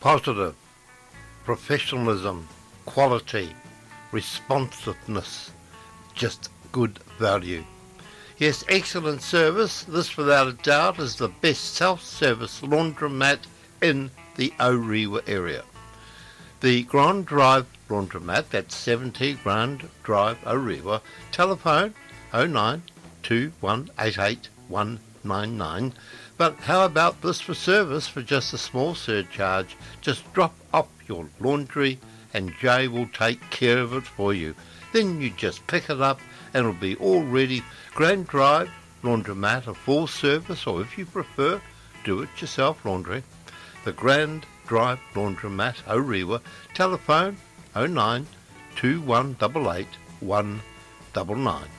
Positive, professionalism, quality, responsiveness, just good value. Yes, excellent service. This without a doubt is the best self-service laundromat in the Orewa area. The Grand Drive Laundromat, that's 70 Grand Drive, Orewa. Telephone 09 2188 199. But how about this for service for just a small surcharge? Just drop off your laundry and Jay will take care of it for you. Then you just pick it up and it'll be all ready. Grand Drive Laundromat, a full service, or if you prefer, do-it-yourself laundry. The Grand Drive Laundromat, Orewa. Telephone 09 2188 199.